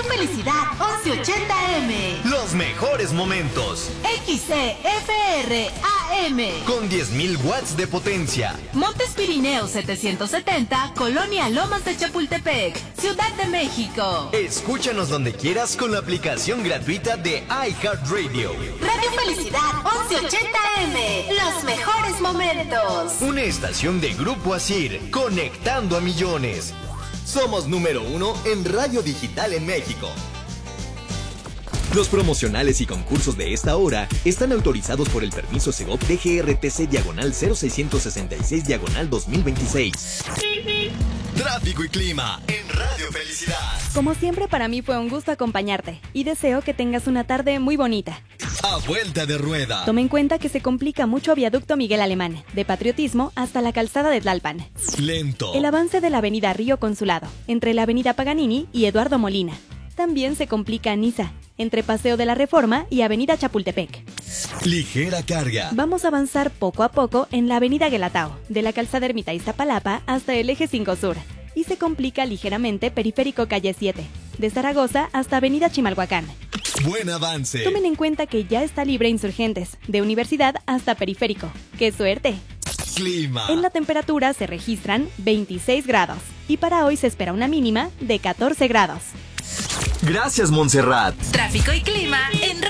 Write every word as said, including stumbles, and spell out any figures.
Radio Felicidad once ochenta M. Los mejores momentos. X C F R A M. Con diez mil watts de potencia. Montes Pirineos setecientos setenta, Colonia Lomas de Chapultepec, Ciudad de México. Escúchanos donde quieras con la aplicación gratuita de iHeartRadio. Radio Felicidad once ochenta M. Los mejores momentos. Una estación de Grupo Asir, conectando a millones. Somos número uno en radio digital en México. Los promocionales y concursos de esta hora están autorizados por el permiso Segov D G R T C diagonal cero seiscientos sesenta y seis diagonal dos mil veintiséis. Tráfico y clima en Radio Felicidad. Como siempre, para mí fue un gusto acompañarte y deseo que tengas una tarde muy bonita. A vuelta de rueda. Toma en cuenta que se complica mucho Viaducto Miguel Alemán, de Patriotismo hasta la calzada de Tlalpan. Lento. El avance de la avenida Río Consulado, entre la avenida Paganini y Eduardo Molina. También se complica Niza, entre Paseo de la Reforma y avenida Chapultepec. Ligera carga. Vamos a avanzar poco a poco en la avenida Guelatao, de la calzada Ermita Iztapalapa hasta el eje cinco Sur. Y se complica ligeramente Periférico Calle siete, de Zaragoza hasta avenida Chimalhuacán. Buen avance. Tomen en cuenta que ya está libre Insurgentes, de Universidad hasta Periférico. ¡Qué suerte! Clima. En la temperatura se registran veintiséis grados y para hoy se espera una mínima de catorce grados. Gracias, Montserrat. Tráfico y clima en